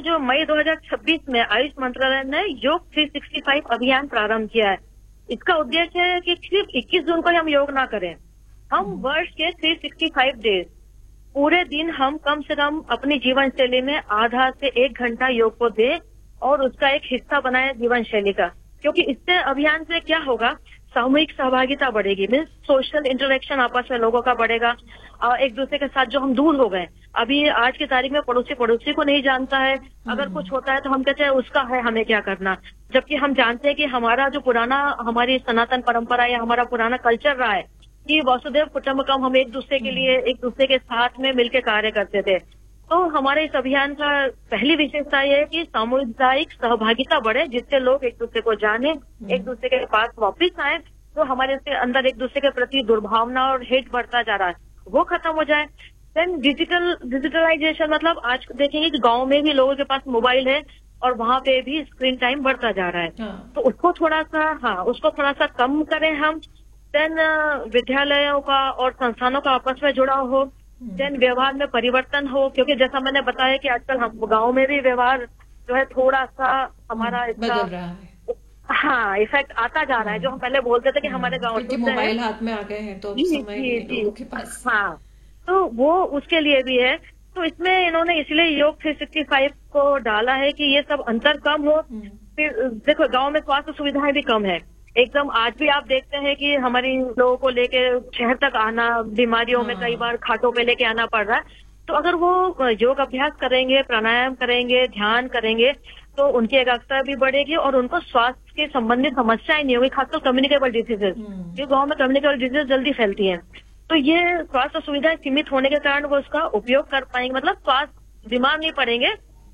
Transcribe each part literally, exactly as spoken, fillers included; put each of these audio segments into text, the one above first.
जो मई दो हज़ार छब्बीस में आयुष मंत्रालय ने योग तीन सौ पैंसठ अभियान प्रारंभ किया है। इसका उद्देश्य है कि सिर्फ इक्कीस जून को हम योग ना करें, हम वर्ष के तीन सौ पैंसठ डेज पूरे दिन हम कम से कम अपनी जीवन शैली में आधा से एक घंटा योग को दें और उसका एक हिस्सा बनाए जीवन शैली का। क्योंकि इससे अभियान से क्या होगा, सामूहिक सहभागिता बढ़ेगी, मीन्स सोशल इंटरेक्शन आपस में लोगों का बढ़ेगा। और एक दूसरे के साथ जो हम दूर हो गए, अभी आज की तारीख में पड़ोसी पड़ोसी को नहीं जानता है, अगर कुछ होता है तो हम कहते हैं उसका है, हमें क्या करना। जबकि हम जानते हैं कि हमारा जो पुराना हमारी सनातन परंपरा या हमारा पुराना कल्चर रहा है कि वसुधैव कुटुंबकम, हम एक दूसरे के लिए एक दूसरे के साथ में मिलकर कार्य करते थे। तो हमारे इस अभियान का पहली विशेषता यह है कि सामुदायिक सहभागिता बढ़े, जिससे लोग एक दूसरे को जाने, एक दूसरे के पास वापस आए। तो हमारे से अंदर एक दूसरे के प्रति दुर्भावना और हेट बढ़ता जा रहा है, वो खत्म हो जाए। देन डिजिटल डिजिटलाइजेशन, मतलब आज देखेंगे कि गांव में भी लोगों के पास मोबाइल है और वहां पे भी स्क्रीन टाइम बढ़ता जा रहा है। हाँ। तो उसको थोड़ा सा हाँ उसको थोड़ा सा कम करें हम। देन विद्यालयों का और संस्थानों का आपस में जुड़ाव हो। देन व्यवहार में परिवर्तन हो, क्योंकि जैसा मैंने बताया कि आजकल हम गाँव में भी व्यवहार जो है थोड़ा सा हमारा बदल रहा है। हाँ, इफेक्ट आता जा रहा है। जो हम पहले बोलते थे कि हमारे गाँव क्योंकि मोबाइल हाथ में आ गए हैं तो जी, समय जी, जी, लोगों के पास। हाँ, तो वो उसके लिए भी है। तो इसमें इन्होंने इसलिए योग तीन सौ पैंसठ को डाला है कि ये सब अंतर कम हो। फिर देखो, गांव में स्वास्थ्य सुविधाएं भी कम है एकदम। आज भी आप देखते हैं कि हमारी लोगों को लेके शहर तक आना, बीमारियों में कई बार खाटों पे लेके आना पड़ रहा है। तो अगर वो योग अभ्यास करेंगे, प्राणायाम करेंगे, ध्यान करेंगे, तो उनकी एकाग्रता भी बढ़ेगी और उनको स्वास्थ्य के संबंधित समस्याएं नहीं होगी, खासकर कम्युनिकेबल डिजीजेज। ये गाँव में कम्युनिकेबल डिजीज जल्दी फैलती हैं। तो ये स्वास्थ्य सुविधाएं सीमित होने के कारण वो उसका उपयोग कर पाएंगे, मतलब स्वास्थ्य बीमार नहीं पड़ेंगे।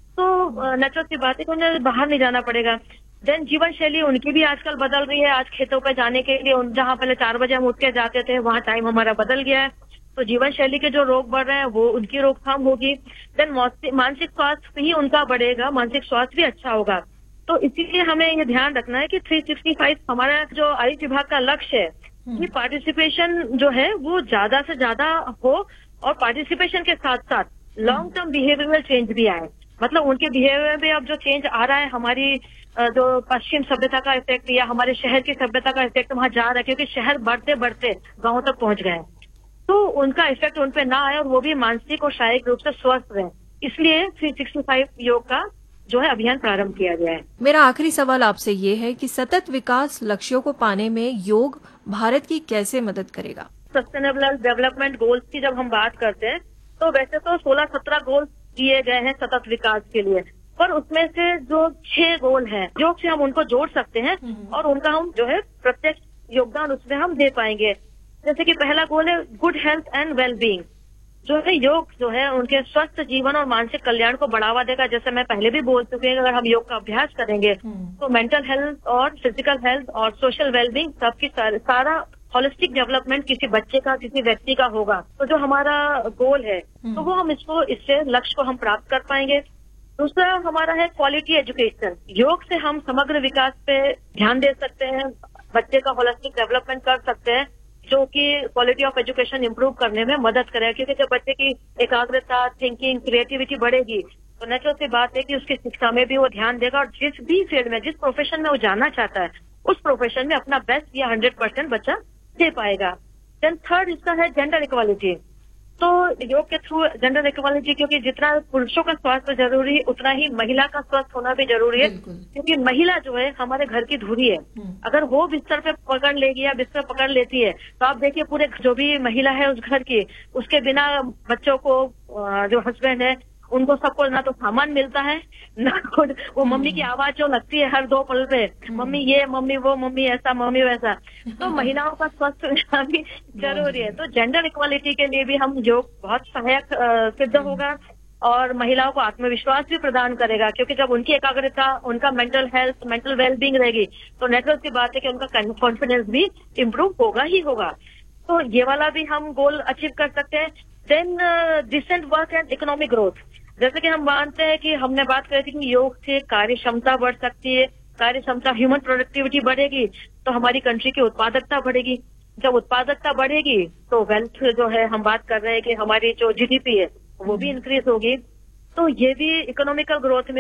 तो नेचुरल सी बात है कि उन्हें बाहर नहीं जाना पड़ेगा। देन जीवन शैली उनकी भी आजकल बदल रही है। आज खेतों पे जाने के लिए जहाँ पहले चार बजे हम उठ के जाते थे, वहाँ टाइम हमारा बदल गया है। तो जीवन शैली के जो रोग बढ़ रहे हैं वो उनकी रोकथाम होगी। देन मानसिक स्वास्थ्य भी उनका बढ़ेगा, मानसिक स्वास्थ्य भी अच्छा होगा। तो इसीलिए हमें ये ध्यान रखना है कि तीन सौ पैंसठ हमारा जो आयुष विभाग का लक्ष्य है कि पार्टिसिपेशन जो है वो ज्यादा से ज्यादा हो और पार्टिसिपेशन के साथ साथ लॉन्ग टर्म बिहेवियरल चेंज भी आए। मतलब उनके बिहेवियर में अब जो चेंज आ रहा है, हमारी जो पश्चिम सभ्यता का इफेक्ट या हमारे शहर की सभ्यता का इफेक्ट वहाँ जा रहा है, क्योंकि शहर बढ़ते बढ़ते गाँव तक पहुँच गए, तो उनका इफेक्ट उन पे ना आए और वो भी मानसिक और शारीरिक रूप से स्वस्थ रहे। इसलिए तीन सौ पैंसठ योग का जो है अभियान प्रारंभ किया गया है। मेरा आखिरी सवाल आपसे ये है कि सतत विकास लक्ष्यों को पाने में योग भारत की कैसे मदद करेगा? सस्टेनेबल डेवलपमेंट गोल्स की जब हम बात करते हैं तो वैसे तो सोलह सत्रह गोल्स दिए गए हैं सतत विकास के लिए, पर उसमें से जो छह गोल हैं योग से हम उनको जोड़ सकते हैं और उनका हम जो है प्रत्यक्ष योगदान उसमें हम दे पाएंगे। जैसे कि पहला गोल है good health and well being. जो है योग जो है उनके स्वस्थ जीवन और मानसिक कल्याण को बढ़ावा देगा। जैसे मैं पहले भी बोल चुकी हूँ, अगर हम योग का अभ्यास करेंगे तो मेंटल हेल्थ और फिजिकल हेल्थ और सोशल वेलबींग सबकी सारा होलिस्टिक डेवलपमेंट किसी बच्चे का, किसी व्यक्ति का होगा। तो जो हमारा गोल है तो वो हम इसको इससे लक्ष्य को हम प्राप्त कर पाएंगे। दूसरा हमारा है क्वालिटी एजुकेशन। योग से हम समग्र विकास पे ध्यान दे सकते हैं, बच्चे का होलिस्टिक डेवलपमेंट कर सकते हैं, जो कि क्वालिटी ऑफ एजुकेशन इंप्रूव करने में मदद करेगा। क्योंकि जब बच्चे की एकाग्रता, थिंकिंग, क्रिएटिविटी बढ़ेगी तो नेचुरल सी बात है कि उसकी शिक्षा में भी वो ध्यान देगा और जिस भी फील्ड में, जिस प्रोफेशन में वो जाना चाहता है उस प्रोफेशन में अपना बेस्ट या हंड्रेड परसेंट बच्चा दे पाएगा। देन थर्ड इसका है जेंडर इक्वालिटी। तो योग के थ्रू जेंडर इक्वालिटी, क्योंकि जितना पुरुषों का स्वास्थ्य जरूरी है उतना ही महिला का स्वस्थ होना भी जरूरी है, क्योंकि महिला जो है हमारे घर की धुरी है। अगर वो बिस्तर पे पकड़ लेगी या बिस्तर पकड़ लेती है तो आप देखिए पूरे जो भी महिला है उस घर की, उसके बिना बच्चों को, जो हस्बैंड है उनको सबको ना तो सामान मिलता है ना खुद, वो मम्मी की आवाज जो लगती है हर दो पल पे, मम्मी ये, मम्मी वो, मम्मी ऐसा, मम्मी वैसा। तो महिलाओं का स्वस्थ रहना भी जरूरी है। तो जेंडर इक्वालिटी के लिए भी हम योग बहुत सहायक सिद्ध होगा और महिलाओं को आत्मविश्वास भी प्रदान करेगा। क्योंकि जब उनकी एकाग्रता, उनका मेंटल हेल्थ, मेंटल वेलबींग रहेगी तो नेचुरल सी बात है कि उनका कॉन्फिडेंस भी इम्प्रूव होगा ही होगा। तो ये वाला भी हम गोल अचीव कर सकते हैं। Then decent work and economic growth. जैसे कि हम मानते हैं कि हमने बात करी थी कि योग से कार्य क्षमता बढ़ सकती है, कार्य क्षमता, ह्यूमन प्रोडक्टिविटी बढ़ेगी तो हमारी कंट्री की उत्पादकता बढ़ेगी। जब उत्पादकता बढ़ेगी तो वेल्थ जो है, हम बात कर रहे हैं कि हमारी जो जीडीपी है वो भी इंक्रीज होगी। तो ये भी इकोनॉमिकल ग्रोथ में